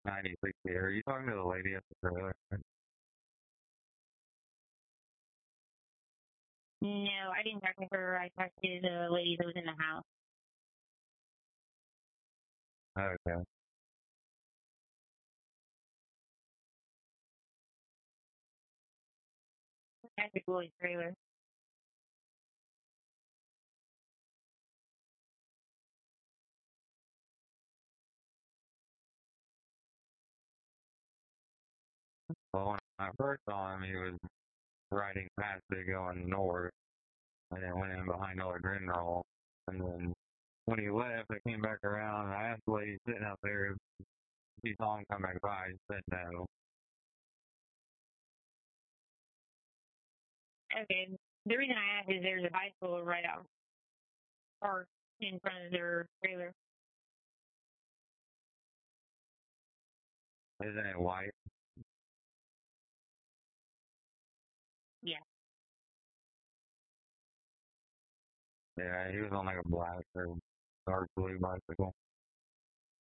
96 here. Are you talking to the lady at the trailer? No, I didn't talk to her. I talked to the lady that was in the house. Okay. That's the Gooley's trailer. Well, when I first saw him, he was riding past it going north, and then went in behind Old Grindroll. And then when he left, I came back around, and I asked the lady sitting out there if she saw him come back by. She said no. Okay. The reason I asked is there's a bicycle right out parked in front of their trailer. Isn't it white? Yeah. Yeah, he was on like a black or dark blue bicycle.